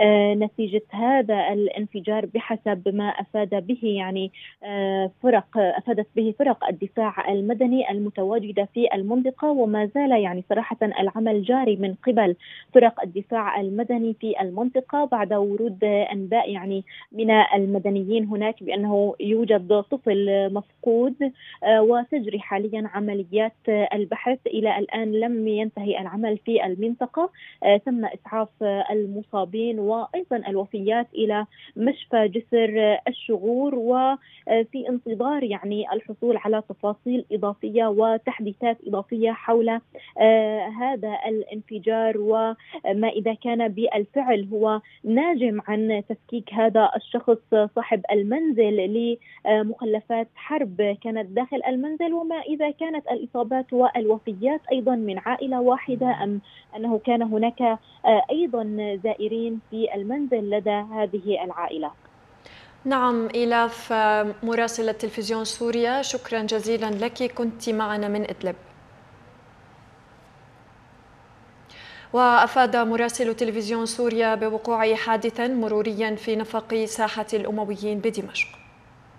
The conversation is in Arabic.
نتيجة هذا الانفجار بحسب ما أفاد به يعني أفادت به فرق الدفاع المدني المتواجدة في المنطقة. وما زال يعني صراحة العمل جاري من قبل فرق الدفاع المدني في المنطقة بعد ورود أنباء يعني من المدنيين هناك بأنه يوجد طفل مفقود، وتجري حاليا عمليات البحث. إلى الآن لم ينتهي العمل في المنطقة. تم إسعاف المصابين وأيضا الوفيات إلى مشفى جسر الشغور، وفي انتظار يعني الحصول على تفاصيل إضافية وتحديثات إضافية حول هذا الانفجار، وما إذا كان بالفعل هو ناجم عن تفكيك هذا الشخص صاحب المنزل لمخلفات حرب كانت داخل المنزل، وما إذا كانت الإصابات والوفيات أيضا من عائلة واحدة، أم أنه كان هناك أيضا زائرين في المنزل لدى هذه العائلة. نعم إيلاف، مراسلة تلفزيون سوريا، شكرا جزيلا لك، كنت معنا من إدلب. وأفاد مراسل تلفزيون سوريا بوقوع حادث مروري في نفق ساحة الأمويين بدمشق.